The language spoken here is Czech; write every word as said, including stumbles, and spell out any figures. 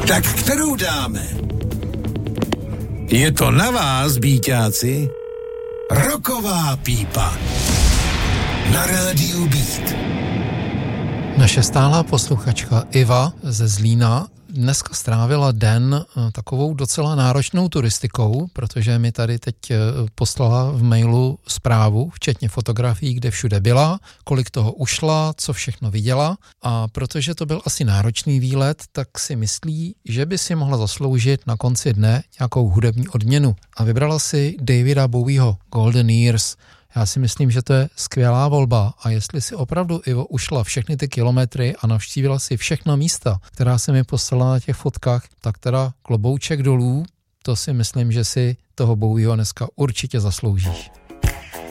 Tak kterou dáme? Je to na vás, bíťáci. Rocková pípa. Na rádiu Beat. Naše stálá posluchačka Iva ze Zlína dneska strávila den takovou docela náročnou turistikou, protože mi tady teď poslala v mailu zprávu, včetně fotografií, kde všude byla, kolik toho ušla, co všechno viděla, a protože to byl asi náročný výlet, tak si myslí, že by si mohla zasloužit na konci dne nějakou hudební odměnu a vybrala si Davida Bowieho Golden Years. Já si myslím, že to je skvělá volba a jestli si opravdu Ivo ušla všechny ty kilometry a navštívila si všechna místa, která se mi poslala na těch fotkách, tak teda klobouček dolů, to si myslím, že si toho Bowieho dneska určitě zasloužíš.